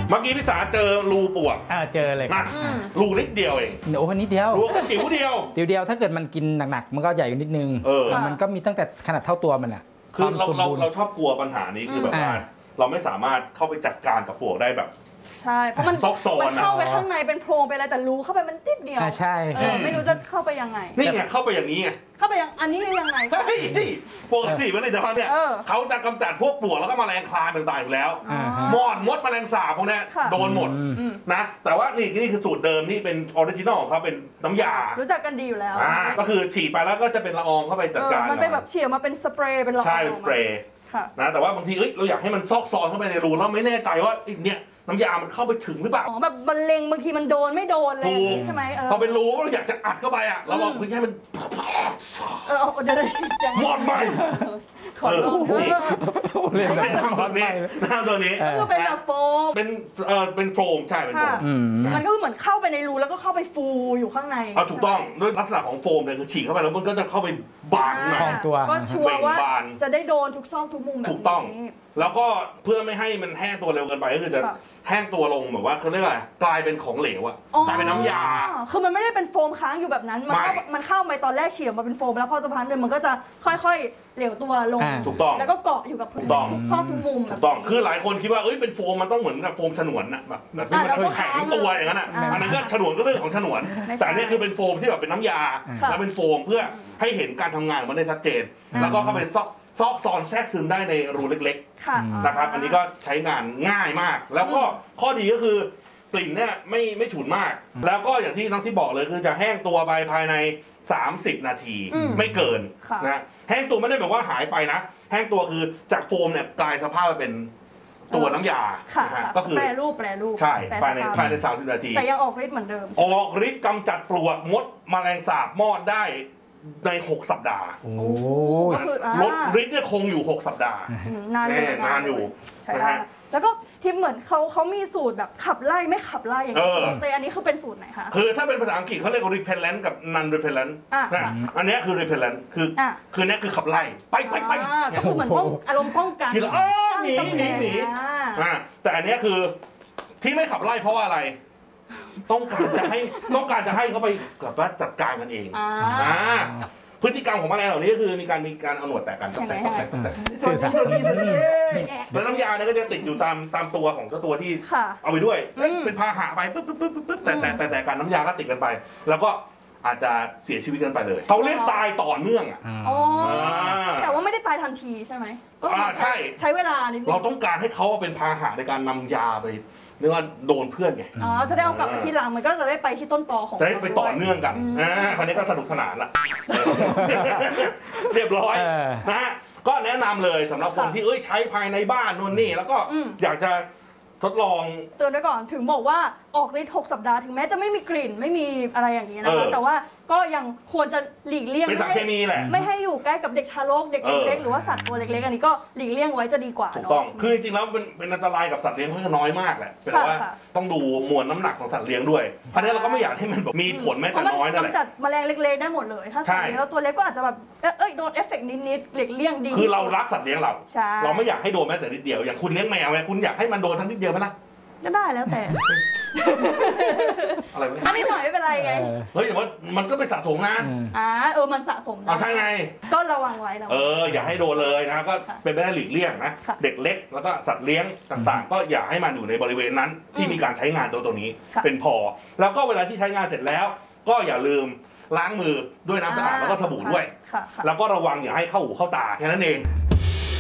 เมื่อกี้พี่สาเจอรูปวกเจอเลยรูนิดเดียวเองโอ้นิดเดียวรูจิ๋วเดียวถ้าเกิดมันกินหนักๆมันก็ใหญ่อยู่นิดนึงมันก็มีตั้งแต่ขนาดเท่าตัวมันแหละคือเราชอบกลัวปัญหานี้คือแบบว่าเราไม่สามารถเข้าไปจัดการกับปวกได้แบบใช่เพราะมันเข้าไปข้างในเป็นโพรงไปอะไรแต่รูเข้าไปมันติดเดียวใช่ไม่รู้จะเข้าไปยังไงนี่ไงเข้าไปอย่างนี้ไงเข้าไปอันนี้ยังไงปกติผลิตภัณฑ์เนี่ยเขาจะกำจัดพวกปลวกแล้วก็แมลงคลานต่างๆอยู่แล้วมดแมลงสาบพวกนี้โดนหมดนะแต่ว่านี่คือสูตรเดิมนี่เป็นออริจินอลของเขาเป็นน้ำยารู้จักกันดีอยู่แล้วก็คือฉีดไปแล้วก็จะเป็นละอองเข้าไปจัดการมันเป็นแบบเฉี่ยวมาเป็นสเปรย์เป็นละอองใช่สเปรย์นะแต่ว่าบางทีเราอยากให้มันซอกซอนเข้าไปในรูแล้วไม่แน่ใจว่าเนี่ยน้ำยามันเข้าไปถึงหรือเปล่าแบบบรรเลงบางทีมันโดนไม่โดนเลยใช่ไหมพอเป็นรูเราอยากจะอัดเข้าไปอ่ะเราลองพื้นให้มันเดี๋ยวหมดไปเล่นแบบตัวนี้ก็เป็นแบบโฟมเป็นโฟมใช่เป็นโฟมมันก็เหมือนเข้าไปในรูแล้วก็เข้าไปฟูอยู่ข้างในถูกต้องด้วยลักษณะของโฟมเนี่ยคือฉีกเข้าไปแล้วมันก็จะเข้าไปบานของตัวก็ชัวร์ว่าจะได้โดนทุกซอกทุกมุมแบบนี้ถูกต้องแล้วก็เพื่อไม่ให้มันแห้งตัวเร็วเกินไปก็คือจะแห้งตัวลงแบบว่าเขาเรียกอะไรกลายเป็นของเหลวอะกลายเป็นน้ำยาคือมันไม่ได้เป็นโฟมค้างอยู่แบบนั้นมันเข้าไปตอนแรกเฉี่ยวมาเป็นโฟมแล้วพอสักพักนึงมันก็จะค่อยๆเหลวตัวลงถูกต้องแล้วก็เกาะอยู่กับพื้นทุกซอกทุกมุมถูกต้องคือหลายคนคิดว่าเป็นโฟมมันต้องเหมือนกับโฟมฉนวนอะแบบที่มันแข็งตัวอย่างนั้นอะอันนั้นก็ฉนวนก็เรื่องของฉนวนแต่อันนี้คือเป็นโฟมที่แบบเป็นน้ำยาแล้วเป็นโฟมเพื่อให้เห็นการทำงานมันได้ชัดเจนแล้วก็เข้าไปซอกซอนแทรกซึมได้ในรูเล็กๆนะครับอันนี้ก็ใช้งานง่ายมากแล้วก็ข้อดีก็คือกลิ่นเนี่ยไม่ฉุนมากแล้วก็อย่างที่น้องที่บอกเลยคือจะแห้งตัวไปภายใน30 นาทีไม่เกินนะแห้งตัวไม่ได้แบบว่าหายไปนะแห้งตัวคือจากโฟมเนี่ยกลายสภาพไปเป็นตัวน้ำยาก็คือแปรรูปใช่ภายใน30 นาทีแต่ยังออกฤทธิ์เหมือนเดิมออกฤทธิ์กำจัดปลวกมดแมลงสาบมอดได้ใน6 สัปดาห์ลดฤทธิ์เนี่ยคงอยู่6 สัปดาห์นานอยู่นะฮะแล้วก็ที่เหมือนเขามีสูตรแบบขับไล่ไม่ขับไล่อย่างนี้แต่อันนี้คือเป็นสูตรไหนคะคือถ้าเป็นภาษาอังกฤษเขาเรียก repellent กับ non repellent อันนี้คือ repellent คือนี่คือขับไล่ไปก็คือเหมือนอารมณ์ป้องกันคือหนีแต่อันนี้คือที่ไม่ขับไล่เพราะว่าอะไรต้องการจะให้เขาไปกับว่าจัดการกันเองพฤติกรรมของแมลงเหล่านี้ก็คือมีการเอาหนวดแตกกันสื่อสารแล้วน้ำยาเนี่ยก็จะติดอยู่ตามตัวของเจ้าตัวที่เอาไปด้วยเป็นพาหะไปปึ๊บแต่การน้ำยาก็ติดกันไป แล้วก็อาจจะเสียชีวิตกันไปเลยเขาเรียกตายต่อเนื่องแต่ว่าไม่ได้ตายทันทีใช่ไหมใช้เวลานิดนึงเราต้องการให้เขาเป็นพาหะในการนำยาไปเรียกว่าโดนเพื่อนไงจะได้เอากลับมาที่หลังมันก็จะได้ไปที่ต้นตอของจะได้ไปต่อเนื่องกันคราวนี้ก็สนุกสนานละเรียบร้อยนะฮะก็แนะนำเลยสำหรับคนที่ใช้ภายในบ้านนู่นนี่แล้วก็อยากจะทดลองเตือนไว้ก่อนถึงบอกว่าออกฤทธิ์6 สัปดาห์ถึงแม้จะไม่มีกลิ่นไม่มีอะไรอย่างนี้นะคะแต่ว่าก็ยังควรจะหลีกเลี่ยงเป็นสารเคมีแหละไม่ให้อยู่ใกล้กับเด็กทารกเด็กเล็กหรือว่าสัตว์ตัวเล็กๆอันนี้ก็หลีกเลี่ยงไว้จะดีกว่าถูกต้องคือจริงๆแล้วเป็นอันตรายกับสัตว์เลี้ยงค่อนข้างน้อยมากแหละแต่ว่าต้องดูมวลน้ำหนักของสัตว์เลี้ยงด้วยเพราะฉะนั้นเราก็ไม่อยากให้มันมีผลแม้แต่น้อยนั่นแหละจัดแมลงเล็กๆได้หมดเลยถ้าสัตว์เลี้ยงแล้วตัวเล็กก็อาจจะแบบโดนเอฟเฟกต์นิดๆหลีกเลี่ยงดีคือเรารักสัตว์เลี้ยงเราไม่อยากให้โดนแม้แต่นิดเดียวอย่างคุณเลี้ยงแมวไงคุณอยากให้มันโดนทั้งนิดเดียวไหมล่ะก็ได้แล้วแต่อะไรไม่นิดหน่อยไม่เป็นไรไงแต่ว่ามันก็เป็นสะสมนะมันสะสมใช่ไงก็ระวังไว้อย่าให้โดนเลยนะก็เป็นไปได้หลีกเลี่ยงนะเด็กเล็กแล้วก็สัตว์เลี้ยงต่างๆก็อย่าให้มันอยู่ในบริเวณนั้นที่มีการใช้งานตัวนี้เป็นพอแล้วก็เวลาที่ใช้งานเสร็จแล้วก็อย่าลืมล้างมือด้วยน้ำสะอาดแล้วก็สบู่ด้วยแล้วก็ระวังอย่าให้เข้าหูเข้าตาแค่นั้นเอง